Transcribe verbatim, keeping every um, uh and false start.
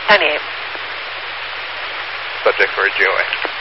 ten a.m. Subject for a G O A.